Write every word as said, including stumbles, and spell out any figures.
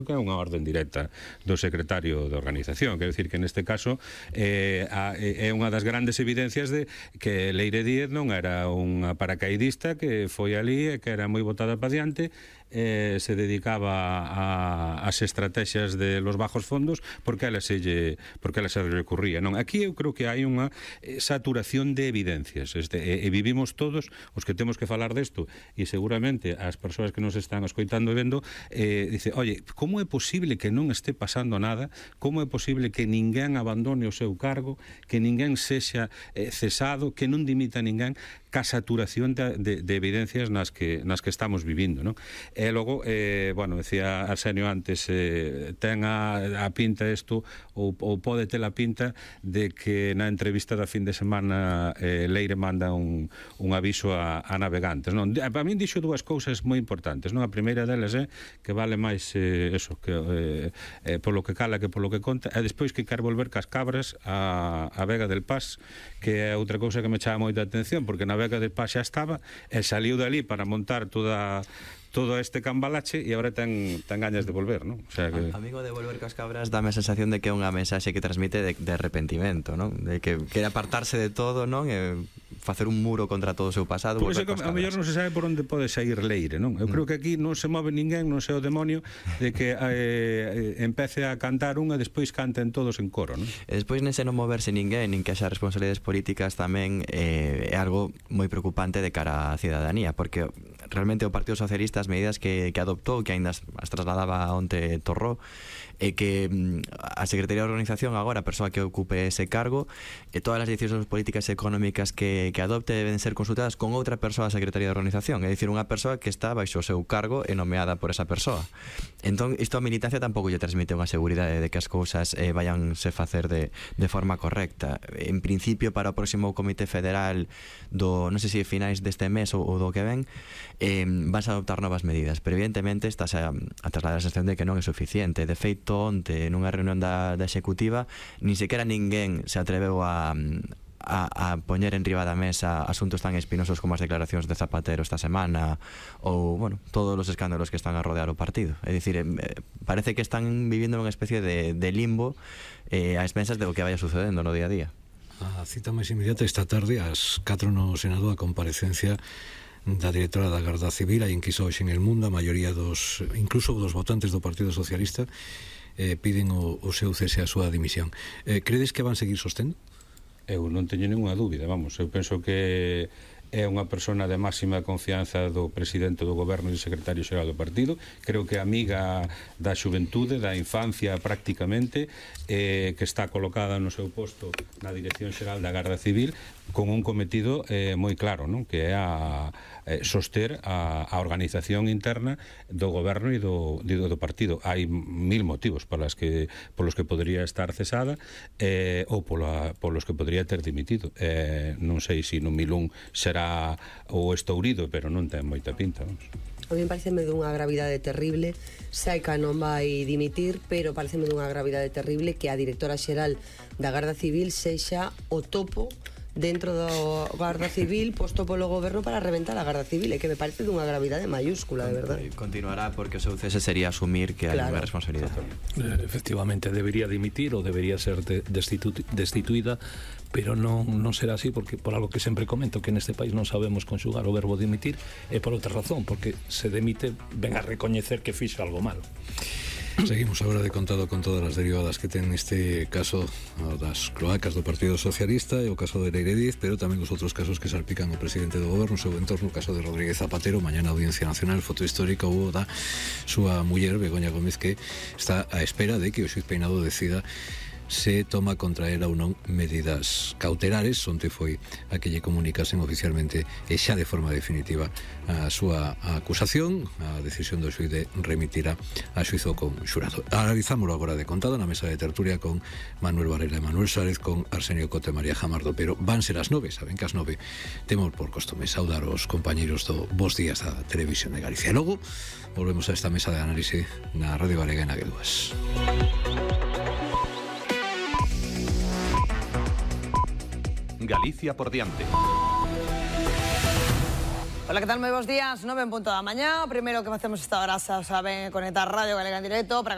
que é unha orden directa do secretario de organización. Quero dicir que neste caso eh, a, é unha das grandes evidencias de que Leire Díez non era unha paracaidista que foi ali e que era moi botada pa diante, eh, se dedicaba a, as estrategias de los bajos fondos porque ela se lle, porque ela se recurría. Non, aquí eu creo que hai unha saturación de evidencias. Este, e, e vivimos todos os que temos que falar desto, e seguramente as persoas que nos están escoitando e vendo, eh, dice, oye, como Como é posible que non este pasando nada? Como é posible que ninguén abandone o seu cargo, que ninguén sexa eh, cesado, que non dimita ninguén? Ca saturación de, de, de evidencias nas que, nas que estamos vivindo, non? E logo, eh, bueno, decía Arsenio antes, eh, ten a, a pinta isto, ou, ou pode ter a pinta de que na entrevista da fin de semana eh, Leire manda un, un aviso a, a navegantes, non? Para min dixo dúas cousas moi importantes, non? A primeira delas é que vale máis eh, eso, que eh, eh, polo que cala que polo que conta, e despois que quer volver cas cabras a, a Vega del Pas, que é outra cousa que me chama moita atención, porque na Vega del Pas xa estaba e saliu dali para montar toda todo este cambalache e agora ten, ten gañas de volver, non? O sea que... Amigo de volver cas cabras, dame a sensación de que é unha mensaxe que transmite de, de arrepentimento, non? De que quere apartarse de todo, non? E facer un muro contra todo o seu pasado. Pois é que a mellor non se sabe por onde pode sair Leire, non? Eu mm. creo que aquí non se move ninguén, non sei o demonio, de que eh, empece a cantar unha e despois canten todos en coro, non? E despois nese non moverse ninguén, nin que haxa responsabilidades políticas tamén eh, é algo moi preocupante de cara á cidadanía, porque realmente o Partido Socialista as medidas que, que adoptou, que ainda as, as trasladaba onte Torró, e que a Secretaría de Organización agora, a persoa que ocupe ese cargo, e todas as decisións políticas e económicas que, que adopte deben ser consultadas con outra persoa da Secretaría de Organización, é dicir, unha persoa que está baixo o seu cargo e nomeada por esa persoa. Entón, isto a militancia tampouco lle transmite unha seguridade de que as cousas eh, vayanse facer de, de forma correcta. En principio, para o próximo Comité Federal do, non sei se finais deste mes ou, ou do que ven, eh, vas a adoptar novas medidas, pero evidentemente estás a, a trasladar a sensación de que non é suficiente. De feito, onte, nunha reunión da, da Executiva, nin sequera ninguén se atreveu a, a, a poñer en riba da mesa asuntos tan espinosos como as declaracións de Zapatero esta semana ou, bueno, todos os escándalos que están a rodear o partido. É dicir, eh, parece que están vivindo unha especie de, de limbo eh, a expensas de o que vaya sucedendo no día a día. A cita máis inmediata esta tarde ás catro no Senado a comparecencia da directora da Garda Civil. Hai enquisa hoxe en El Mundo, a maioría dos, incluso dos votantes do Partido Socialista eh, piden o, o seu cese a súa dimisión. Eh, credes que van seguir sostendo? Eu non teño ninguna dúbida, vamos, eu penso que é unha persona de máxima confianza do presidente do goberno e do secretario xeral do partido. Creo que é amiga da xuventude, da infancia prácticamente, eh, que está colocada no seu posto na Dirección Xeral da Garda Civil con un cometido eh, moi claro, non? Que é a eh, soster a, a organización interna do goberno e do, do, do partido. Hai mil motivos polos que, polos que podría estar cesada eh, ou pola, polos que podría ter dimitido. Eh, non sei se no mil un será o estourido, pero non ten moita pinta, vamos. A mí pareceme dunha gravidade terrible, Saica non vai dimitir, pero pareceme dunha gravidade terrible que a directora xeral da Garda Civil sexa o topo dentro do Garda Civil posto polo goberno para reventar a Garda Civil, e que me parece dunha gravidade mayúscula, de verdade. Continuará porque o seu cese sería asumir que hai claro. unha responsabilidade. Eh, efectivamente, debería dimitir ou debería ser de, destitu, destituída, pero non, non será así, porque por algo que sempre comento, que neste país non sabemos conxugar o verbo dimitir, e por outra razón, porque se demite ven a recoñecer que fixo algo malo. Seguimos agora de contado con todas as derivadas que ten este caso das cloacas do Partido Socialista e o caso de Leire Díez, pero tamén os outros casos que salpican o presidente do goberno, o seu entorno, o caso de Rodríguez Zapatero. Mañana a Audiencia Nacional, foto histórica hubo da súa muller Begoña Gómez, que está á espera de que o xuíz Peinado decida se toma contra ela ou non medidas cautelares. Onte foi a que lle comunicasen oficialmente e xa de forma definitiva a súa acusación, a decisión do xuíz de remitir a xuízo con xurado. Analizámoslo agora de contado na mesa de tertulia con Manuel Varela e Manuel Suárez, con Arsenio Cote e María Jamardo, pero van ser as nove, saben que as nove temos por costume saudar os compañeiros do Bos Días da Televisión de Galicia. E logo volvemos a esta mesa de análise na Radio Galega en A G dúas. Galicia por diante. Hola, ¿qué tal? Moi bons días, nove en punto da mañá. O primeiro que facemos esta hora, xa saben, conectar Radio Galega en directo para